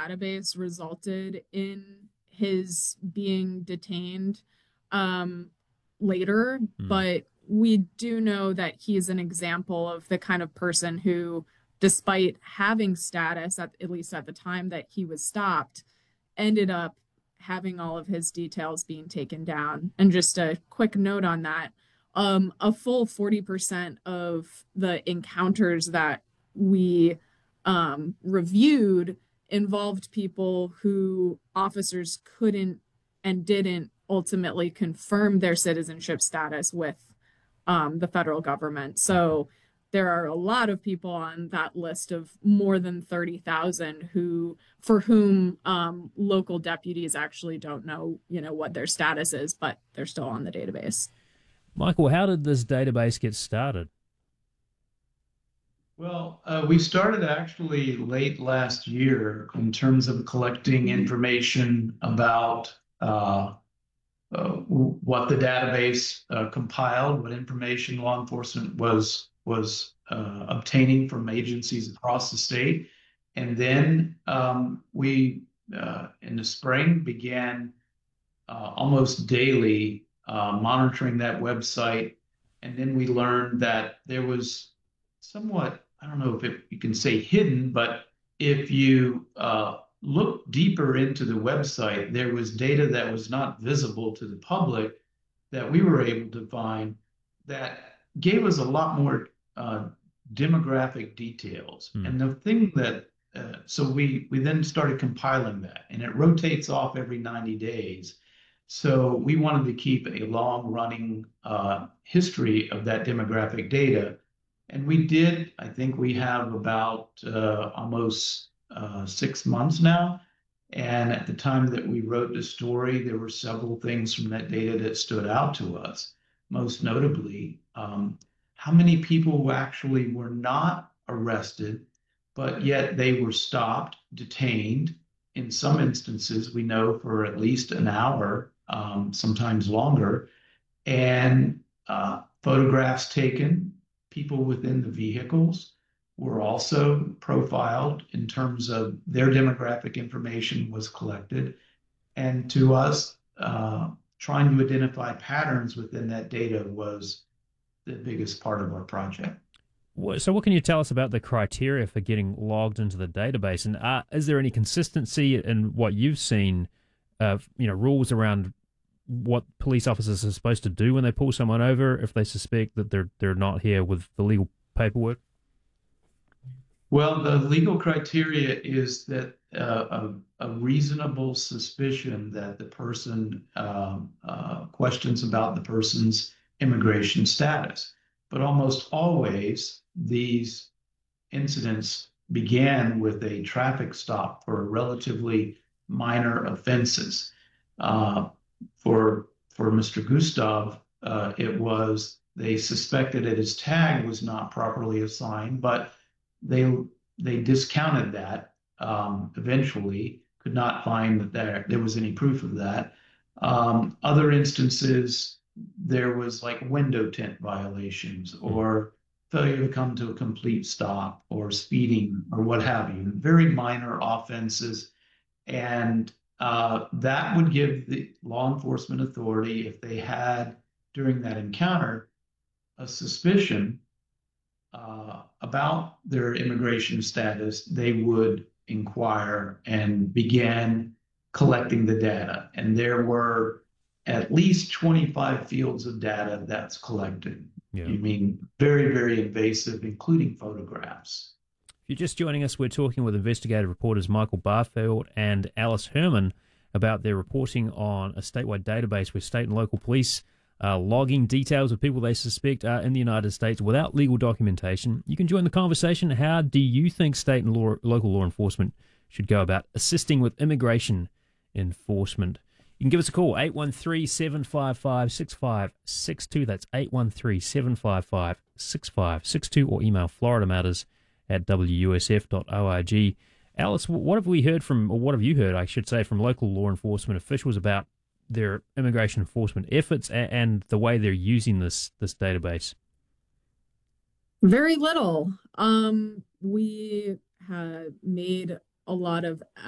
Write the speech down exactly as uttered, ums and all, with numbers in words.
database resulted in his being detained um, later, Mm. but we do know that he's an example of the kind of person who, despite having status at, at least at the time that he was stopped, ended up having all of his details being taken down. And just a quick note on that, um, a full forty percent of the encounters that we um, reviewed involved people who officers couldn't and didn't ultimately confirm their citizenship status with um, the federal government. Okay. So there are a lot of people on that list of more than thirty thousand who for whom um, local deputies actually don't know, you know, what their status is, but they're still on the database. Michael, how did this database get started? Well, uh, we started actually late last year in terms of collecting information about uh, uh, what the database uh, compiled, what information law enforcement was was uh, obtaining from agencies across the state, and then um, we uh, in the spring began uh, almost daily uh, monitoring that website, and then we learned that there was somewhat, I don't know if it, you can say hidden, but if you uh, look deeper into the website, there was data that was not visible to the public that we were able to find that gave us a lot more uh, demographic details. Mm. And the thing that uh, so we we then started compiling that, and it rotates off every ninety days. So we wanted to keep a long running uh, history of that demographic data. And we did. I think we have about uh, almost uh, six months now. And at the time that we wrote the story, there were several things from that data that stood out to us. Most notably, um, how many people actually were not arrested, but yet they were stopped, detained. In some instances, we know for at least an hour, um, sometimes longer, and uh, photographs taken. People within the vehicles were also profiled in terms of their demographic information was collected. And to us, uh, trying to identify patterns within that data was the biggest part of our project. So, what can you tell us about the criteria for getting logged into the database? And uh, is there any consistency in what you've seen of, you know, rules around what police officers are supposed to do when they pull someone over if they suspect that they're they're not here with the legal paperwork? Well, the legal criteria is that uh, a, a reasonable suspicion that the person um, uh, questions about the person's immigration status. But almost always, these incidents began with a traffic stop for relatively minor offenses. Uh, for for mister Gustav, uh, it was they suspected that his tag was not properly assigned, but they they discounted that um, eventually, could not find that there, there was any proof of that. Um, other instances, there was like window tint violations Mm. or failure to come to a complete stop or speeding or what have you, very minor offenses. And uh, that would give the law enforcement authority, if they had during that encounter a suspicion uh, about their immigration status, they would inquire and begin collecting the data. And there were at least twenty-five fields of data that's collected. Yeah. You mean very, very invasive, including photographs. If you're just joining us, we're talking with investigative reporters Michael Barfield and Alice Herman about their reporting on a statewide database where state and local police are logging details of people they suspect are in the United States without legal documentation. You can join the conversation. How do you think state and law, local law enforcement should go about assisting with immigration enforcement? You can give us a call, eight one three, seven five five, six five six two. That's eight one three, seven five five, six five six two, or email Florida Matters at w u s f dot org. Alice, what have we heard from, or what have you heard, I should say, from local law enforcement officials about their immigration enforcement efforts and, and the way they're using this this database? Very little. Um, we had made a lot of